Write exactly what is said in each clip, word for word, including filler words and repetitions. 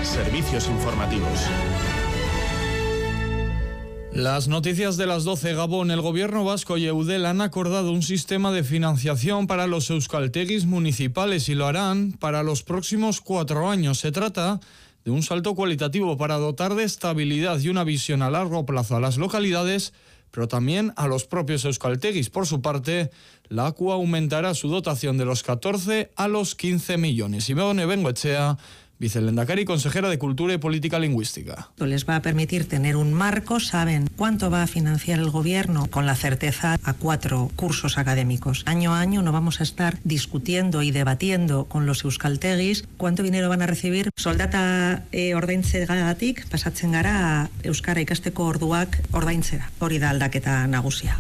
servicios informativos. Las noticias de las doce. Gabón. El gobierno vasco y Eudel han acordado un sistema de financiación para los euskaltegis municipales y lo harán para los próximos cuatro años. Se trata de un salto cualitativo para dotar de estabilidad y una visión a largo plazo a las localidades, pero también a los propios euskaltegis. Por su parte, la ACU aumentará su dotación de los catorce a los quince millones. Ione Bengoechea, vicelehendakari y consejera de Cultura y Política Lingüística. Les va a permitir tener un marco, saben cuánto va a financiar el gobierno con la certeza a cuatro cursos académicos. Año a año no vamos a estar discutiendo y debatiendo con los euskaltegis cuánto dinero van a recibir. Soldata e, ordaintzeagatik pasatzen gara euskara ikasteko orduak ordaintzera. Hori da aldaketa nagusia.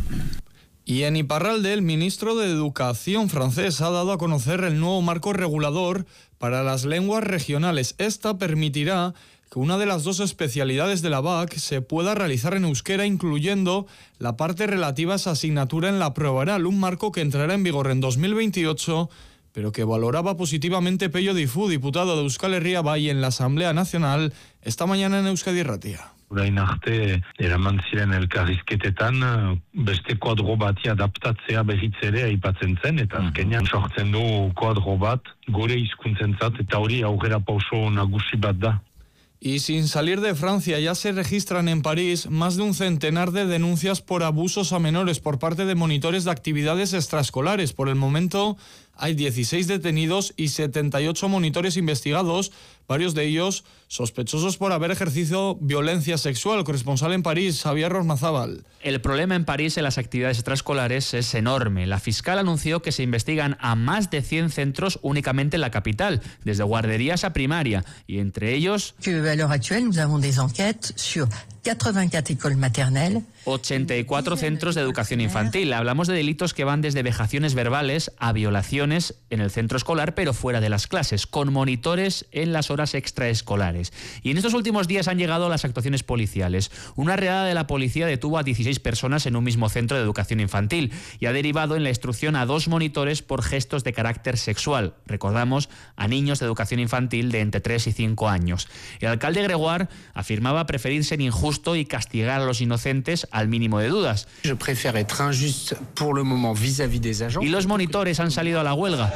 Y en Iparralde, el ministro de Educación francés ha dado a conocer el nuevo marco regulador para las lenguas regionales. Esta permitirá que una de las dos especialidades de la B A C se pueda realizar en euskera, incluyendo la parte relativa a esa asignatura en la prueba oral, un marco que entrará en vigor en dos mil veintiocho, pero que valoraba positivamente Pello Difu, diputado de Euskal Herria Bai en la Asamblea Nacional, esta mañana en Euskadi Irratia. Orain arte, eraman ziren elkarrizketetan, beste kuadro bati adaptatzea berriz ere aipatzen zen, eta azkenean sortzen du kuadro bat, gure hizkuntzentzat, eta hori aurrera pauso nagusi bat da. Y sin salir de Francia, ya se registran en París más de un centenar de denuncias por abusos a menores por parte de monitores de actividades extraescolares. Por el momento hay dieciséis detenidos y setenta y ocho monitores investigados, varios de ellos sospechosos por haber ejercido violencia sexual. Corresponsal en París, Javier Rosmazábal. El problema en París en las actividades extraescolares es enorme. La fiscal anunció que se investigan a más de cien centros únicamente en la capital, desde guarderías a primaria, y entre ellos... Que a l'heure actuelle, nous avons des enquêtes sur quatre-vingt-quatre écoles maternelles. ochenta y cuatro centros de educación infantil. Hablamos de delitos que van desde vejaciones verbales a violaciones en el centro escolar, pero fuera de las clases, con monitores en las horas extraescolares. Y en estos últimos días han llegado las actuaciones policiales. Una redada de la policía detuvo a dieciséis personas en un mismo centro de educación infantil y ha derivado en la instrucción a dos monitores por gestos de carácter sexual. Recordamos, a niños de educación infantil de entre tres y cinco años. El alcalde Gregoire afirmaba preferir ser injusto y castigar a los inocentes al mínimo de dudas. Je préfère être injuste pour le moment vis-à-vis des agents. Y los monitores han salido a la huelga,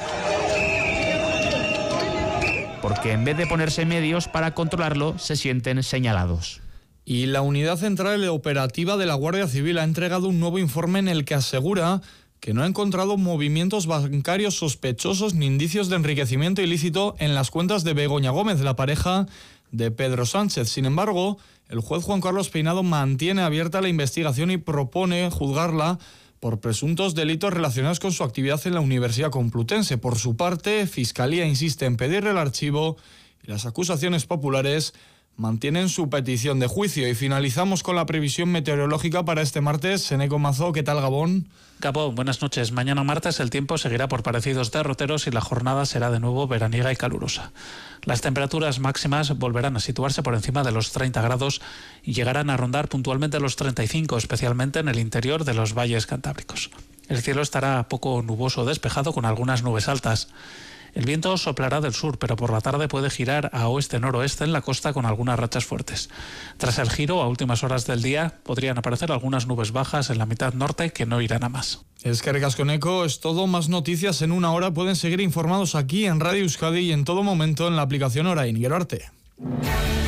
porque en vez de ponerse medios para controlarlo, se sienten señalados. Y la Unidad Central Operativa de la Guardia Civil ha entregado un nuevo informe en el que asegura que no ha encontrado movimientos bancarios sospechosos ni indicios de enriquecimiento ilícito en las cuentas de Begoña Gómez, la pareja de Pedro Sánchez. Sin embargo, el juez Juan Carlos Peinado mantiene abierta la investigación y propone juzgarla por presuntos delitos relacionados con su actividad en la Universidad Complutense. Por su parte, Fiscalía insiste en pedirle el archivo y las acusaciones populares mantienen su petición de juicio. Y finalizamos con la previsión meteorológica para este martes. Seneco Mazó, ¿qué tal, Gabón? Gabón, buenas noches. Mañana martes el tiempo seguirá por parecidos derroteros y la jornada será de nuevo veraniega y calurosa. Las temperaturas máximas volverán a situarse por encima de los treinta grados y llegarán a rondar puntualmente los treinta y cinco, especialmente en el interior de los valles cantábricos. El cielo estará poco nuboso o despejado con algunas nubes altas. El viento soplará del sur, pero por la tarde puede girar a oeste-noroeste en la costa con algunas rachas fuertes. Tras el giro, a últimas horas del día, podrían aparecer algunas nubes bajas en la mitad norte que no irán a más. Es que Recasconeco es todo. Más noticias en una hora. Pueden seguir informados aquí en Radio Euskadi y en todo momento en la aplicación Orain. Gero arte.